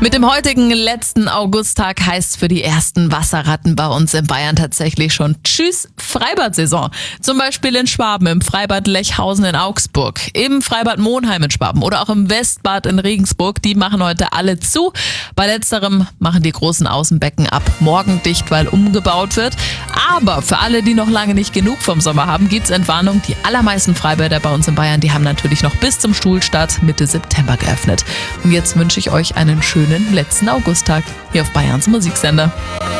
Mit dem heutigen letzten Augusttag heißt für die ersten Wasserratten bei uns in Bayern tatsächlich schon Tschüss Freibad-Saison. Zum Beispiel in Schwaben, im Freibad Lechhausen in Augsburg, im Freibad Monheim in Schwaben oder auch im Westbad in Regensburg. Die machen heute alle zu. Bei letzterem machen die großen Außenbecken ab morgen dicht, weil umgebaut wird. Aber für alle, die noch lange nicht genug vom Sommer haben, gibt's Entwarnung. Die allermeisten Freibäder bei uns in Bayern, die haben natürlich noch bis zum Schulstart Mitte September geöffnet. Und jetzt wünsche ich euch einen schönen letzten Augusttag hier auf Bayerns Musiksender.